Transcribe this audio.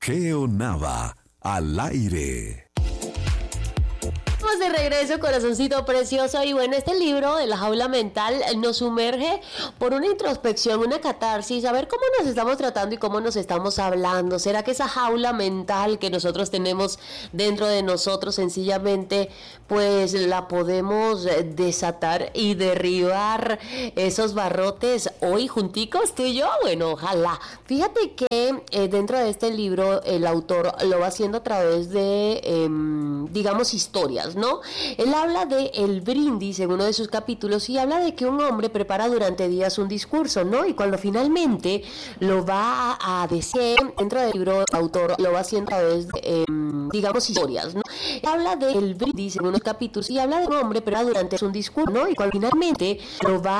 Geo Nava, al aire. Estamos de regreso, corazoncito precioso. Y bueno, este libro de la jaula mental nos sumerge por una introspección, una catarsis, a ver cómo nos estamos tratando y cómo nos estamos hablando. ¿Será que esa jaula mental que nosotros tenemos dentro de nosotros sencillamente pues la podemos desatar y derribar esos barrotes hoy junticos, tú y yo? Bueno, ojalá. Fíjate que dentro de este libro el autor lo va haciendo a través de, digamos, historias, ¿no? Él habla de el brindis en uno de sus capítulos y habla de que un hombre prepara durante días un discurso, ¿no? Y cuando finalmente lo va a decir dentro del libro, el autor lo va haciendo a través de, digamos, historias, ¿no? Él habla del brindis en unos capítulos y habla de un hombre prepara durante un discurso, ¿no? Y cuando finalmente lo va